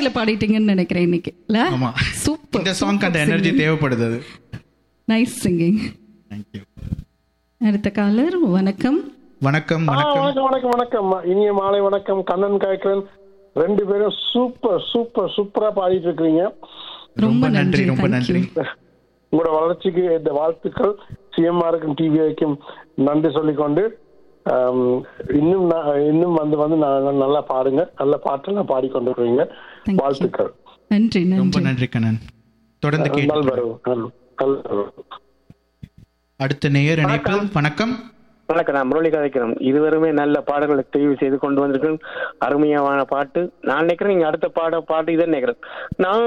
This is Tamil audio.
எனர்ஜில பாடிட்டீங்கன்னு நினைக்கிறேன் இன்னைக்கு. இல்ல? ஆமா. சூப்பர். இந்த சாங்க்கு அந்த எனர்ஜி தேவைப்படுது. Nice singing. Thank you. அடுத்த காலர். வணக்கம். வணக்கம். வணக்கம் வணக்கம் வணக்கம். இனிய மாலை வணக்கம். கண்ணன் காய்க்கிறன். 2 பேரும் சூப்பரா பாடிட்டு இருக்கீங்க. ரொம்ப நன்றி. ரொம்ப நன்றி. உங்களோட வளர்ச்சிக்கு இந்த வாழ்த்துக்கள். சிஎம்ஆருக்கும் டிவிஐக்கும் நன்றி சொல்லிக்கொண்டு இன்னும் வந்து நல்லா பாடுங்க. நல்ல பாட்டெல்லாம் பாடிக்கொண்டு இருக்கீங்க. வாழ்த்துக்கள். நன்றி. ரொம்ப நன்றி கண்ணன். தொடர்ந்து கேட்டு. அடுத்த நேயர் இணைப்பு. வணக்கம். வணக்கம். நான் முரளி கதைக்கிறேன். இதுவரையுமே நல்ல பாடல்களை தெரிவு செய்து கொண்டு வந்திருக்கேன். அருமையான பாட்டு. நான் நினைக்கிறேன் நீங்க அடுத்த பாட்டு இதை நினைக்கிறேன். நான்